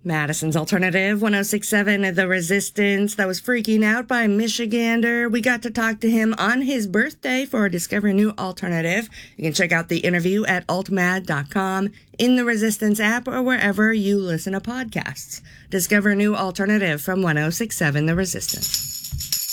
Madison's Alternative, 1067 The Resistance. That was Freaking Out by Michigander. We got to talk to him on his birthday for Discover a New Alternative. You can check out the interview at altmad.com, in the Resistance app, or wherever you listen to podcasts. Discover a New Alternative from 1067 The Resistance.